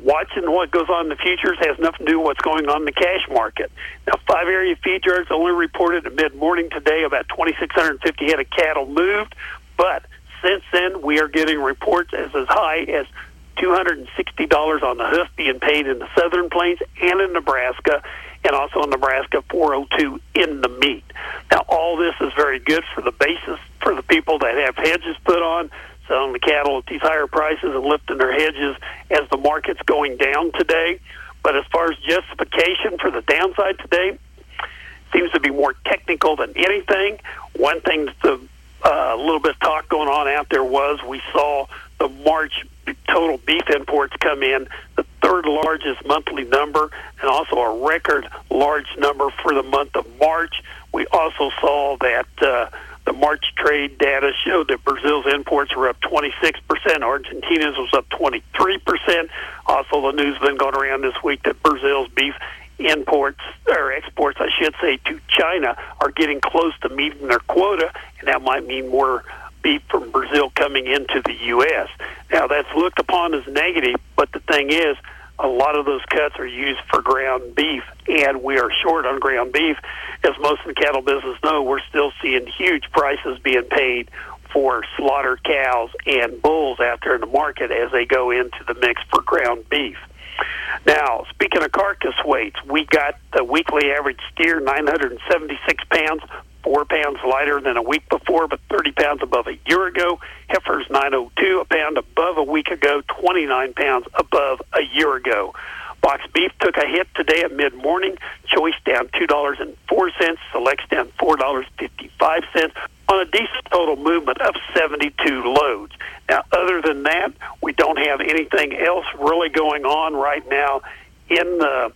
watching what goes on in the futures has nothing to do with what's going on in the cash market. Now, 5 area feed yards only reported at mid-morning today about 2,650 head of cattle moved, but since then we are getting reports as high as $260 on the hoof being paid in the Southern Plains and in Nebraska, and also in Nebraska, $402 in the meat. Now, all this is very good for the basis for the people that have hedges put on, selling the cattle at these higher prices and lifting their hedges as the market's going down today. But as far as justification for the downside today, seems to be more technical than anything. One thing that's a little bit of talk going on out there was we saw the March total beef imports come in, the third largest monthly number, and also a record large number for the month of March. We also saw that the March trade data showed that Brazil's imports were up 26%, Argentina's was up 23%. Also, the news has been going around this week that Brazil's beef imports, or exports, I should say, to China are getting close to meeting their quota, and that might mean more beef from Brazil coming into the U.S. Now, that's looked upon as negative, but the thing is, a lot of those cuts are used for ground beef, and we are short on ground beef. As most of the cattle business know, we're still seeing huge prices being paid for slaughter cows and bulls out there in the market as they go into the mix for ground beef. Now, speaking of carcass weights, we got the weekly average steer 976 pounds, 4 pounds lighter than a week before, but 30 pounds above a year ago. Heifers 902, a pound above a week ago, 29 pounds above a year ago. Box beef took a hit today at mid-morning. Choice down $2.04. Select's down $4.55 on a decent total movement of 72 loads. Now, other than that, we don't have anything else really going on right now in the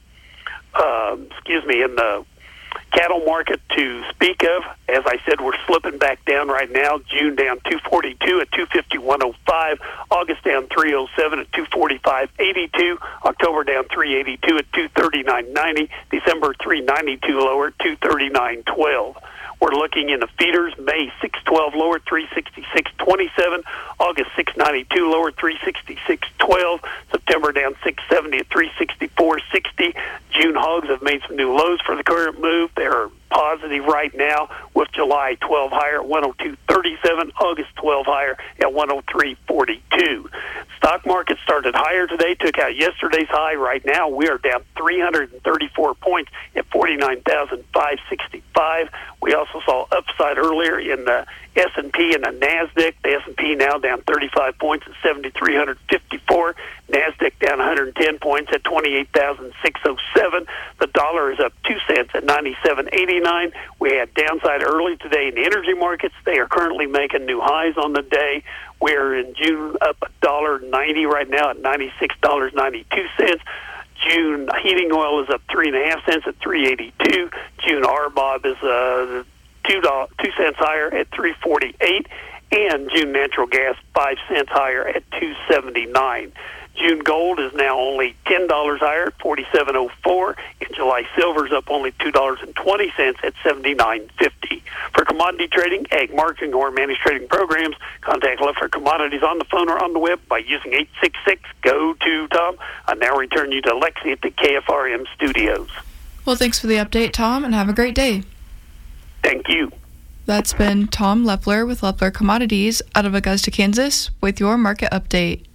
in the cattle market to speak of. As I said, we're slipping back down right now. June down 242 at 251.05. August down 307 at 245.82. October down 382 at 239.90. December 392 lower at 239.12. We're looking in the feeders. May 612 lower, 366.27. August 692 lower, 366.12. September down 670 at 364.60. June hogs have made some new lows for the current move. They're positive right now, with July 12 higher at 102.37. August 12 higher at 103.42. Stock market started higher today, took out yesterday's high. Right now, we are down 334 points at 49,565. We also saw upside earlier in the S&P and the NASDAQ. The S&P now down 35 points at 7,354. NASDAQ down 110 points at 28,607. The dollar is up 2 cents at 97.89. We had downside early today in the energy markets. They are currently making new highs on the day. We're in June up $1.90 right now at $96.92. June heating oil is up 3.5 cents at 3.82. June RBOB is 2 cents higher at 3.48, and June natural gas 5 cents higher at 2.79. June gold is now only $10 higher at 47.04, and July silver is up only $2.20 at 79.50. For commodity trading, ag marketing, or managed trading programs, contact Leffler Commodities on the phone or on the web by using 866-GO-TO-TOM. I now return you to Lexi at the KFRM studios. Well, thanks for the update, Tom, and have a great day. Thank you. That's been Tom Leffler with Leffler Commodities out of Augusta, Kansas, with your market update.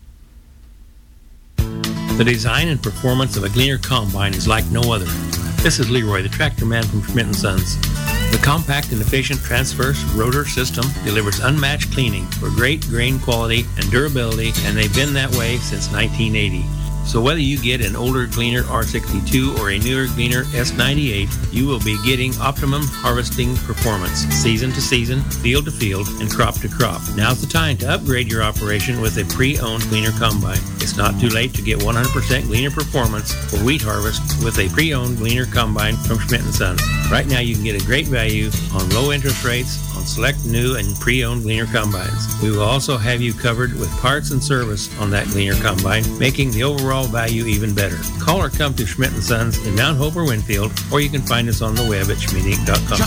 The design and performance of a Gleaner Combine is like no other. This is Leroy, the tractor man from Schmidt & Sons. The compact and efficient transverse rotor system delivers unmatched cleaning for great grain quality and durability, and they've been that way since 1980. So whether you get an older Gleaner R62 or a newer Gleaner S98, you will be getting optimum harvesting performance, season to season, field to field, and crop to crop. Now's the time to upgrade your operation with a pre-owned Gleaner Combine. It's not too late to get 100% Gleaner performance for wheat harvest with a pre-owned Gleaner Combine from Schmidt & Sons. Right now you can get a great value on low interest rates on select new and pre-owned Gleaner Combines. We will also have you covered with parts and service on that Gleaner Combine, making the overall value even better. Call or come to Schmidt & Sons in Mount Hope or Winfield, or you can find us on the web at schmidinc.com.